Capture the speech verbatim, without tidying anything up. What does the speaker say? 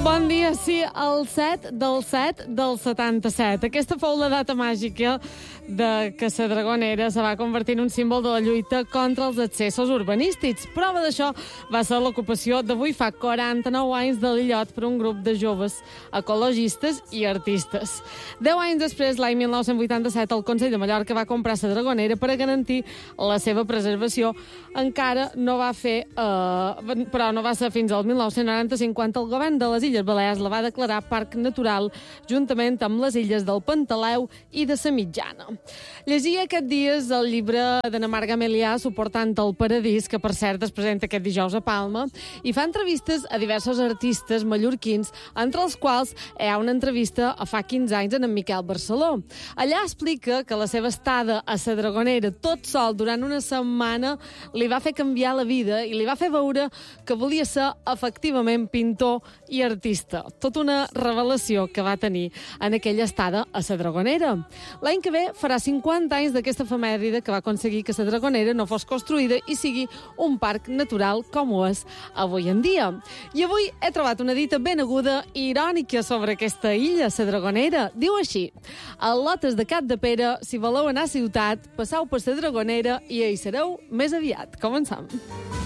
Bon dia, sí, el set del set del setanta-set. Aquesta fou la data màgica de que la Dragonera se va convertir en un símbol de la lluita contra els excessos urbanístics. Prova d'això va ser l'ocupació d'avui fa quaranta-nou anys de l'illot per un grup de joves ecologistes i artistes. Deu anys després, l'any mil nou-cents vuitanta-set, el Consell de Mallorca va comprar la Dragonera per a garantir la seva preservació. Encara no va fer, eh, però no va ser fins al mil nou-cents noranta-cinc quan el govern de les Illes Balears la va declarar parc natural juntament amb les illes del Pantaleu i de la Mitjana. Llegia aquests dies el llibre d'Anna Marga Melià, Suportant el Paradís, que per cert es presenta aquest dijous a Palma, i fa entrevistes a diversos artistes mallorquins, entre els quals hi ha una entrevista a fa quinze anys en Miquel Barceló. Allà explica que la seva estada a la Dragonera tot sol durant una setmana li va fer canviar la vida i li va fer veure que volia ser efectivament pintor i artista. Tota una revelació que va tenir en aquella estada a la Dragonera. L'any que ve farà cinquanta anys d'aquesta efemèride que va aconseguir que la Dragonera no fos construïda i sigui un parc natural com ho és avui en dia. I avui he trobat una dita ben aguda i irònica sobre aquesta illa, la Dragonera. Diu així: a Lotes de Capdepera, si voleu anar a ciutat, passeu per la Dragonera i hi sereu més aviat. Comencem.